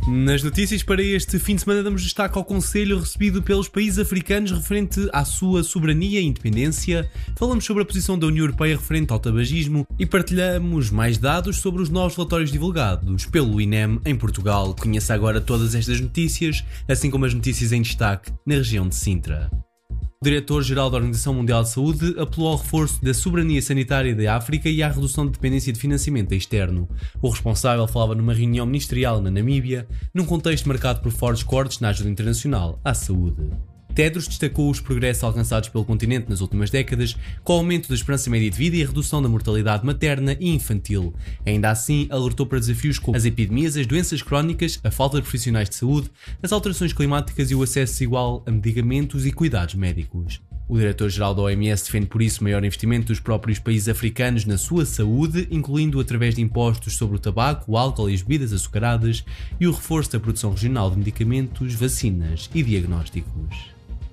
Nas notícias para este fim de semana damos destaque ao conselho recebido pelos países africanos referente à sua soberania e independência, falamos sobre a posição da União Europeia referente ao tabagismo e partilhamos mais dados sobre os novos relatórios divulgados pelo INEM em Portugal. Conheça agora todas estas notícias, assim como as notícias em destaque na região de Sintra. O diretor-geral da Organização Mundial de Saúde apelou ao reforço da soberania sanitária da África e à redução de dependência de financiamento externo. O responsável falava numa reunião ministerial na Namíbia, num contexto marcado por fortes cortes na ajuda internacional à saúde. Tedros destacou os progressos alcançados pelo continente nas últimas décadas, com o aumento da esperança média de vida e a redução da mortalidade materna e infantil. Ainda assim, alertou para desafios como as epidemias, as doenças crónicas, a falta de profissionais de saúde, as alterações climáticas e o acesso desigual a medicamentos e cuidados médicos. O diretor-geral da OMS defende por isso maior investimento dos próprios países africanos na sua saúde, incluindo através de impostos sobre o tabaco, o álcool e as bebidas açucaradas, e o reforço da produção regional de medicamentos, vacinas e diagnósticos.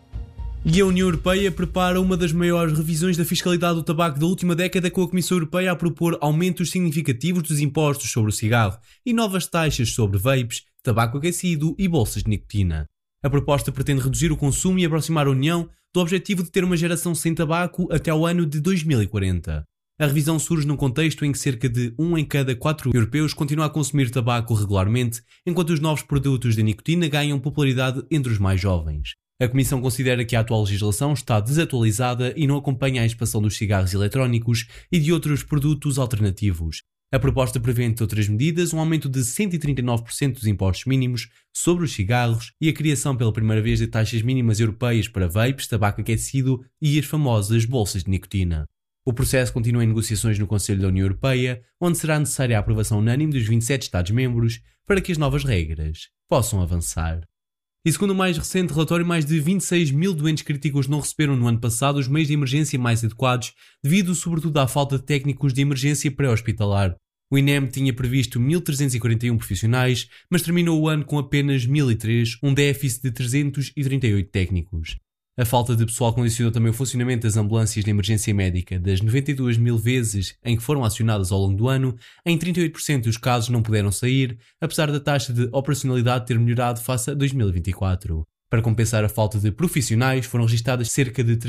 E a União Europeia prepara uma das maiores revisões da fiscalidade do tabaco da última década, com a Comissão Europeia a propor aumentos significativos dos impostos sobre o cigarro e novas taxas sobre vapes, tabaco aquecido e bolsas de nicotina. A proposta pretende reduzir o consumo e aproximar a União do objetivo de ter uma geração sem tabaco até ao ano de 2040. A revisão surge num contexto em que cerca de 1 em cada 4 europeus continua a consumir tabaco regularmente, enquanto os novos produtos de nicotina ganham popularidade entre os mais jovens. A Comissão considera que a atual legislação está desatualizada e não acompanha a expansão dos cigarros eletrónicos e de outros produtos alternativos. A proposta prevê, entre outras medidas, um aumento de 139% dos impostos mínimos sobre os cigarros e a criação pela primeira vez de taxas mínimas europeias para vapes, tabaco aquecido e as famosas bolsas de nicotina. O processo continua em negociações no Conselho da União Europeia, onde será necessária a aprovação unânime dos 27 Estados-membros para que as novas regras possam avançar. E segundo o mais recente relatório, mais de 26 mil doentes críticos não receberam no ano passado os meios de emergência mais adequados, devido sobretudo à falta de técnicos de emergência pré-hospitalar. O INEM tinha previsto 1.341 profissionais, mas terminou o ano com apenas 1.003, um déficit de 338 técnicos. A falta de pessoal condicionou também o funcionamento das ambulâncias de emergência médica. Das 92 mil vezes em que foram acionadas ao longo do ano, em 38% dos casos não puderam sair, apesar da taxa de operacionalidade ter melhorado face a 2024. Para compensar a falta de profissionais, foram registadas cerca de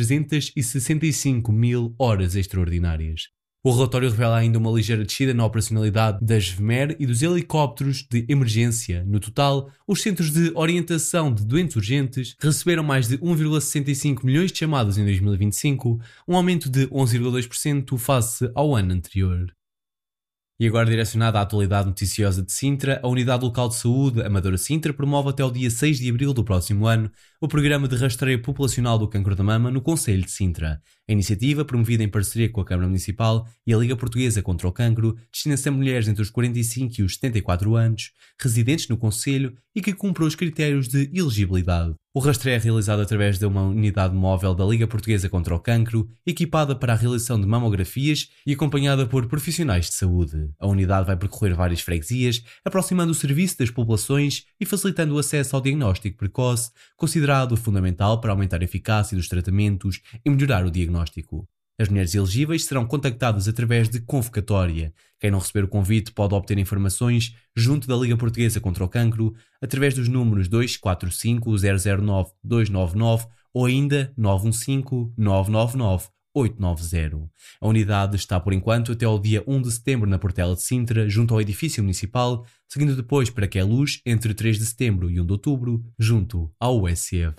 365 mil horas extraordinárias. O relatório revela ainda uma ligeira descida na operacionalidade das VMER e dos helicópteros de emergência. No total, os centros de orientação de doentes urgentes receberam mais de 1,65 milhões de chamadas em 2025, um aumento de 11,2% face ao ano anterior. E agora, direcionada à atualidade noticiosa de Sintra, a Unidade Local de Saúde Amadora Sintra promove até o dia 6 de abril do próximo ano o Programa de Rastreio Populacional do Cancro da Mama no Concelho de Sintra. A iniciativa, promovida em parceria com a Câmara Municipal e a Liga Portuguesa contra o Cancro, destina-se a mulheres entre os 45 e os 74 anos, residentes no Concelho e que cumpram os critérios de elegibilidade. O rastreio é realizado através de uma unidade móvel da Liga Portuguesa contra o Cancro, equipada para a realização de mamografias e acompanhada por profissionais de saúde. A unidade vai percorrer várias freguesias, aproximando o serviço das populações e facilitando o acesso ao diagnóstico precoce, considerado fundamental para aumentar a eficácia dos tratamentos e melhorar o diagnóstico. As mulheres elegíveis serão contactadas através de convocatória. Quem não receber o convite pode obter informações junto da Liga Portuguesa contra o Cancro através dos números 245 009 299 ou ainda 915 999 890. A unidade está por enquanto até ao dia 1 de setembro na Portela de Sintra, junto ao edifício municipal, seguindo depois para Queluz entre 3 de setembro e 1 de outubro, junto ao USF.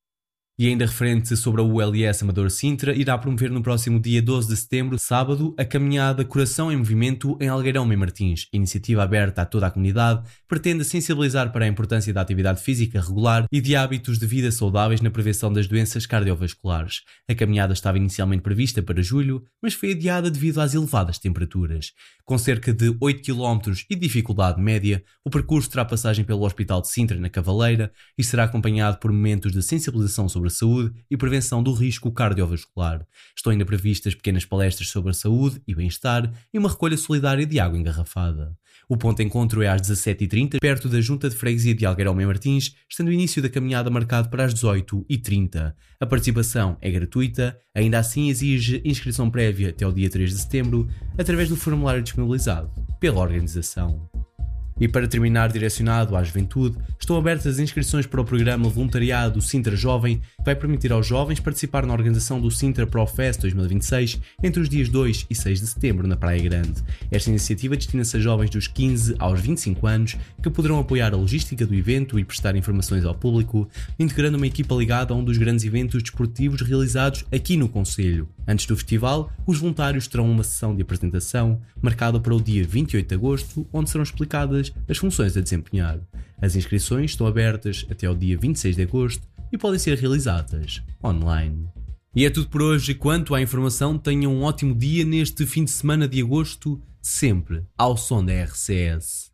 E ainda referente sobre a ULS Amadora Sintra, irá promover no próximo dia 12 de setembro, sábado, a caminhada Coração em Movimento em Algueirão Mem Martins. Iniciativa aberta a toda a comunidade, pretende sensibilizar para a importância da atividade física regular e de hábitos de vida saudáveis na prevenção das doenças cardiovasculares. A caminhada estava inicialmente prevista para julho, mas foi adiada devido às elevadas temperaturas. Com cerca de 8 km e dificuldade média, o percurso terá passagem pelo Hospital de Sintra, na Cavaleira, e será acompanhado por momentos de sensibilização sobre a saúde e prevenção do risco cardiovascular. Estão ainda previstas pequenas palestras sobre a saúde e bem-estar e uma recolha solidária de água engarrafada. O ponto de encontro é às 17h30, perto da Junta de Freguesia de Algueirão Mem Martins, estando o início da caminhada marcado para as 18h30. A participação é gratuita, ainda assim exige inscrição prévia até o dia 3 de setembro, através do formulário disponibilizado pela organização. E para terminar, direcionado à juventude, estão abertas as inscrições para o programa Voluntariado Sintra Jovem, que vai permitir aos jovens participar na organização do Sintra ProFest 2026 entre os dias 2 e 6 de setembro na Praia Grande. Esta iniciativa destina-se a jovens dos 15 aos 25 anos que poderão apoiar a logística do evento e prestar informações ao público, integrando uma equipa ligada a um dos grandes eventos desportivos realizados aqui no concelho. Antes do festival, os voluntários terão uma sessão de apresentação marcada para o dia 28 de agosto, onde serão explicadas as funções a desempenhar. As inscrições estão abertas até ao dia 26 de agosto e podem ser realizadas online. E é tudo por hoje. Quanto à informação, tenham um ótimo dia neste fim de semana de agosto, sempre ao som da RCS.